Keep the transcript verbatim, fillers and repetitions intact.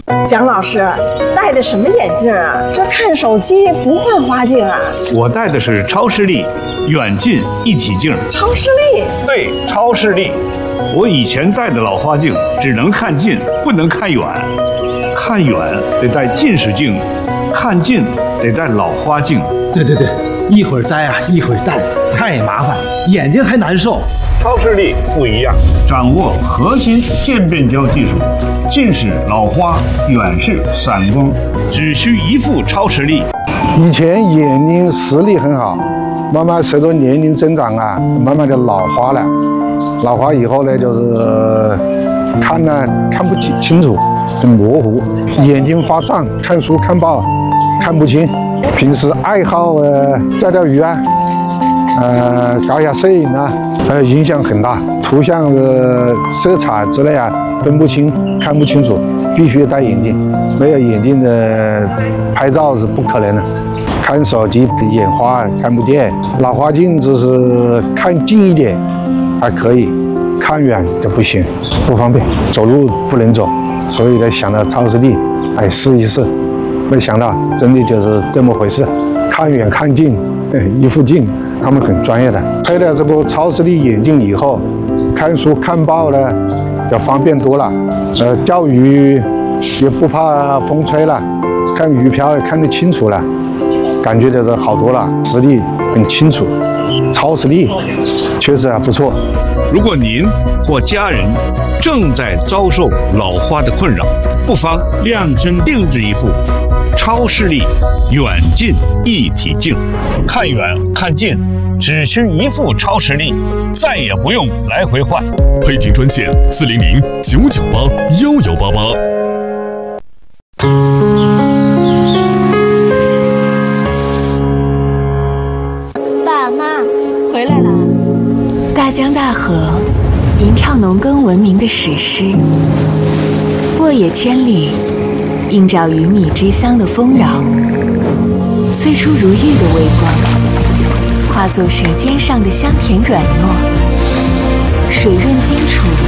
蒋老师戴的什么眼镜啊？这看手机不换花镜啊？ 我戴的是超视力远近一体镜。 超视力？ 对，超视力。我以前戴的老花镜只能看近，不能看远。看远得戴近视镜，看近得戴老花镜。 对对对，一会儿摘啊，一会儿戴，太麻烦，眼睛还难受。 超视力不一样，掌握核心渐变焦技术，近视、老花、远视、散光，只需一副超视力。 以前眼睛视力很好，慢慢随着年龄增长啊，慢慢就老花了。老花以后呢，就是看呢看不清清楚，很模糊，眼睛发胀，看书看报看不清。平时爱好呃钓钓鱼啊，呃搞一下摄影啊，呃影响很大。图像的色彩之类啊分不清，看不清楚，必须戴眼镜。没有眼镜的拍照是不可能的。看手机眼花看不见，老花镜只是看近一点还可以，看远就不行，不方便，走路不能走。所以呢，想到超视力，哎，试一试。没想到真的就是这么回事，看远看近，一副镜，他们很专业的。配了这个超视力眼镜以后，看书看报呢就方便多了，呃，钓鱼也不怕风吹了，看鱼漂也看得清楚了，感觉就是好多了，视力很清楚，超视力确实还不错。 如果您或家人正在遭受老花的困扰，不妨量身定制一副超视力远近一体镜，看远看近只需一副超视力，再也不用来回换。 配镜专线四零零九九八幺幺八八。 爸妈回来了。 大江大河，吟唱农耕文明的史诗；沃野千里，映照鱼米之乡的丰饶。最初如玉的微光，化作舌尖上的香甜软糯，水润清楚。